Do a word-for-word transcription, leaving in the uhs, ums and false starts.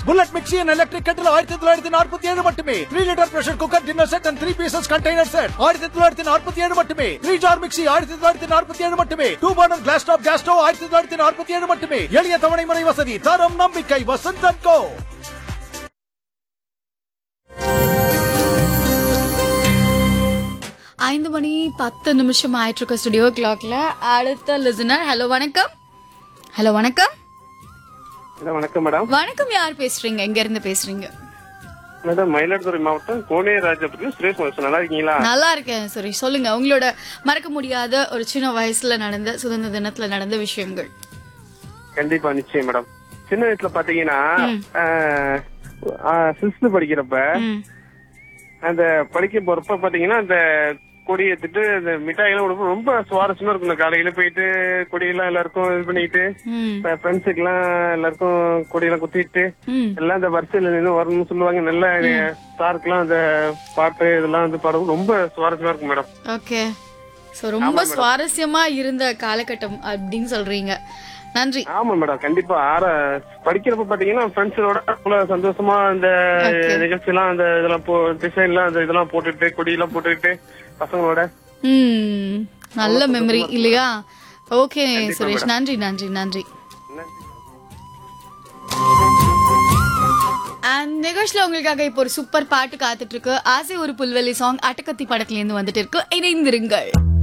Bullet mixie and electric கட்டில் ஆயிரத்தி தொள்ளாயிரத்தி நாற்பத்தி ஏழு மட்டுமே. Three litre pressure cooker dinner set and three pieces container set ஆயிரத்தி தொள்ளாயிரத்தி நாற்பத்தி ஏழு மட்டுமே. த்ரீ ஜார் மிக்ஸி ஆயிரத்தி தொள்ளாயிரத்தி நாற்பத்தி ஏழு மட்டுமே. Two burner class top gas stove ஆயிரத்தி தொள்ளாயிரத்தி நாற்பத்தி ஏழு மட்டுமே. எளிய தவணை முறை வசதி, தரம் நம்பிக்கை வசந்த் அண்ட் கோ. ஐந்து மணி பத்து நிமிஷம் ஆயிட்டு இருக்க ஸ்டுடியோ கிளாக்ல அடுத்த லிசனர். ஹலோ வணக்கம். ஹலோ வணக்கம். ஹலோ வணக்கம் மேடம். வணக்கம், யார் பேசுறீங்க, எங்க இருந்து பேசுறீங்க? மேடம், மயிலாடுதுறை மாவட்டம் கோனேராஜபுரம் சுரேஷ் பேசுறேன். நல்லா இருக்கீங்களா? நல்லா இருக்கேன் சுரேஷ். சொல்லுங்க, உங்களோட மறக்க முடியாத ஒரு சின்ன வயசுல நடந்த சுதந்திர தினத்துல நடந்த விஷயங்கள். கண்டிப்பா, நிச்சயம் மேடம். சின்ன வயசுல பாத்தீங்கன்னா சிக்ஸ்த் படிக்கிறப்ப அந்த படிக்க போறப்ப பாத்தீங்கன்னா அந்த கொடி ஏத்துட்டு அந்த மிட்டாய் எல்லாம் கொடுப்போம். ரொம்ப சுவாரஸ்யமா இருக்கும். காலையில போயிட்டு கொடியெல்லாம் எல்லாருக்கும் இது பண்ணிட்டு ஃப்ரெண்ட்ஸுக்கு எல்லாம் எல்லாருக்கும் கொடியெல்லாம் குத்திட்டு எல்லாம் அந்த வரிசையில நின்று வரணும்னு சொல்லுவாங்க. நல்ல சாருக்கு எல்லாம் அந்த பாட்டு இதெல்லாம் வந்து பாடும். ரொம்ப சுவாரஸ்யமா இருக்கும் மேடம். ஓகே, சோ ரொம்ப சுவாரஸ்யமா இருந்த காலகட்டம் அப்படின்னு சொல்றீங்க. நன்றி. ஆமா மேடம், கண்டிப்பா. ஆற படிக்கிறப்ப பாத்தீங்கன்னா ஃப்ரெண்ட்ஸோட சந்தோஷமா இந்த நிகழ்ச்சி எல்லாம் அந்த இதெல்லாம் டிசைன் எல்லாம் அந்த இதெல்லாம் போட்டுட்டு கொடியெல்லாம் போட்டுட்டு பசங்களோட நல்ல மெமரி இல்லையா? ஓகே சுரேஷ், நன்றி நன்றி நன்றி. நிகழ்ச்சியில உங்களுக்காக இப்போ ஒரு சூப்பர் பாட்டு காத்துட்டு இருக்கு. ஆசை ஒரு புல்வெளி சாங் அட்டகத்தி படத்துல இருந்து வந்துட்டு இருக்கு. இணைந்திருங்கள்.